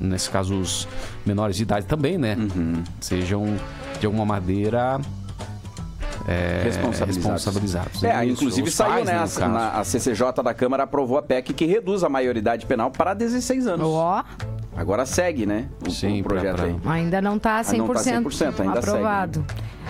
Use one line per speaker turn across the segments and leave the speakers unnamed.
nesse caso os menores de idade também, né? Sejam de alguma maneira responsabilizados.
Inclusive saiu, né? A CCJ da Câmara aprovou a PEC que reduz a maioridade penal para 16 anos. Agora segue, né? O projeto aí.
Ainda não está 100%,
ainda
aprovado.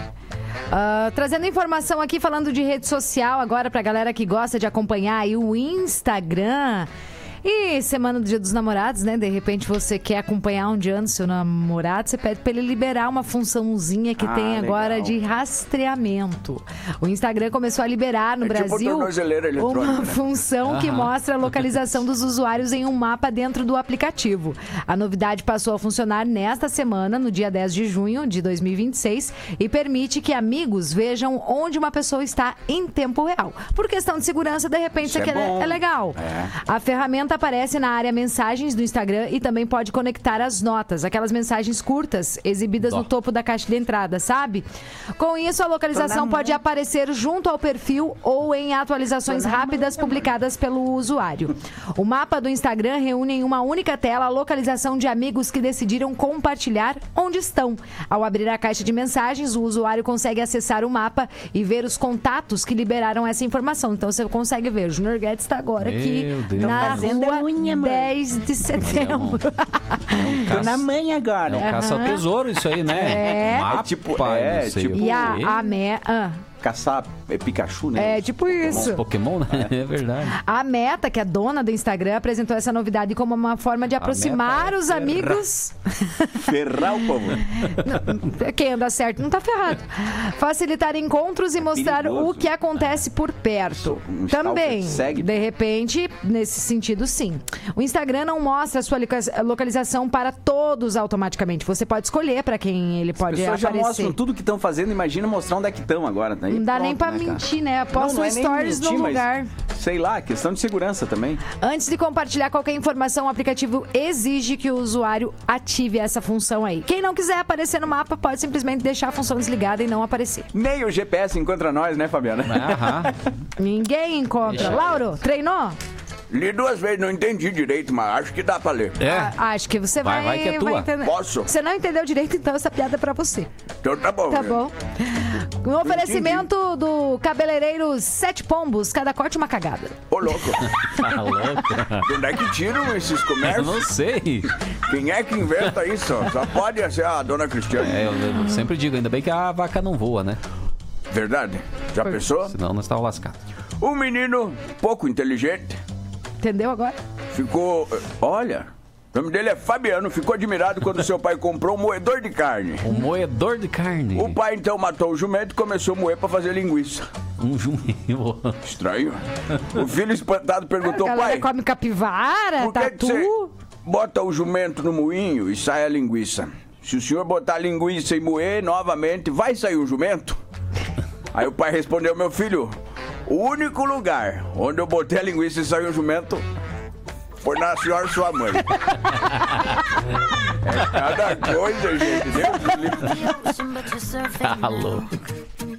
Segue.
Trazendo informação aqui, falando de rede social agora pra galera que gosta de acompanhar aí o Instagram. E semana do Dia dos Namorados, né? De repente você quer acompanhar um dia antes do seu namorado, você pede pra ele liberar uma funçãozinha que tem agora de rastreamento. O Instagram começou a liberar no Brasil uma função que mostra a localização dos usuários em um mapa dentro do aplicativo. A novidade passou a funcionar nesta semana, no dia 10 de junho de 2026, e permite que amigos vejam onde uma pessoa está em tempo real. Por questão de segurança, de repente isso aqui é legal. A ferramenta aparece na área mensagens do Instagram e também pode conectar as notas, aquelas mensagens curtas exibidas no topo da caixa de entrada, sabe? Com isso, a localização pode aparecer junto ao perfil ou em atualizações rápidas publicadas pelo usuário. O mapa do Instagram reúne em uma única tela a localização de amigos que decidiram compartilhar onde estão. Ao abrir a caixa de mensagens, o usuário consegue acessar o mapa e ver os contatos que liberaram essa informação. Então, você consegue ver, o Junior Guedes está agora aqui na rua 10 de setembro.
Tô na manha agora.
É um caça ao tesouro isso aí, né?
Mapa,
E a
caçar Pikachu, né?
É tipo isso.
Pokémon, né? É verdade.
A Meta, que é dona do Instagram, apresentou essa novidade como uma forma de aproximar os amigos.
Ferrar o povo.
Quem anda certo não tá ferrado. Facilitar encontros e mostrar o que acontece por perto. Também, de repente, nesse sentido, sim. O Instagram não mostra a sua localização para todos automaticamente. Você pode escolher para quem ele pode aparecer. As pessoas já mostram
tudo que estão fazendo. Imagina mostrar onde é que estão agora. Aí
não dá nem pra mentir, né? Posta stories no lugar.
Sei lá, questão de segurança também.
Antes de compartilhar qualquer informação, o aplicativo exige que o usuário ative essa função aí. Quem não quiser aparecer no mapa pode simplesmente deixar a função desligada e não aparecer.
Nem o GPS encontra nós, né, Fabiana?
Ninguém encontra. Lauro, treinou?
Li 2 vezes, não entendi direito, mas acho que dá pra ler.
Acho que você vai
que é tua.
entender.
Posso?
Você não entendeu direito, então essa piada é pra você.
Então tá bom.
Tá bom. Um oferecimento do cabeleireiro Sete Pombos, cada corte uma cagada.
Ô, louco.
Tá louco?
De onde é que tiram esses comércios?
Eu não sei.
Quem é que inventa isso? Só pode ser a dona Cristiane.
Eu sempre digo, ainda bem que a vaca não voa, né?
Verdade? Já pensou?
Senão nós estávamos lascados.
Um menino pouco inteligente.
Entendeu agora?
Ficou... Olha, o nome dele é Fabiano. Ficou admirado quando seu pai comprou um moedor de carne.
Um moedor de carne?
O pai então matou o jumento e começou a moer pra fazer linguiça.
Um jumento?
Estranho. O filho espantado perguntou, pai...
come capivara, tatu...
Você bota o jumento no moinho e sai a linguiça? Se o senhor botar a linguiça e moer novamente, vai sair o jumento? Aí o pai respondeu, meu filho... O único lugar onde eu botei a linguiça e saiu o jumento foi na senhora sua mãe. É cada coisa, gente. Deus me livre.
Tá louco.